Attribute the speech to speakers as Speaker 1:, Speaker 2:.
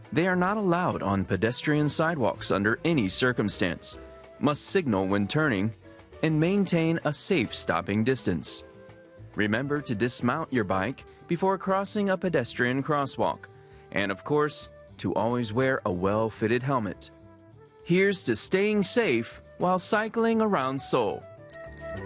Speaker 1: They are not allowed on pedestrian sidewalks under any circumstance, must signal when turning, and maintain a safe stopping distance. Remember to dismount your bike before crossing a pedestrian crosswalk, and of course, to always wear a well-fitted helmet. Here's to staying safe while cycling around Seoul.